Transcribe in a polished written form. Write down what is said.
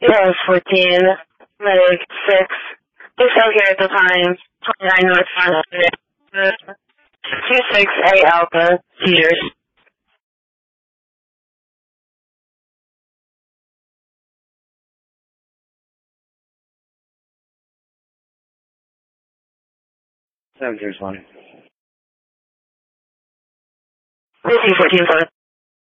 Yes, 14, medic 6. They still here at the time. 29 North Front Street. 26A Alpha, seizures. Seven, 1. 14, 14,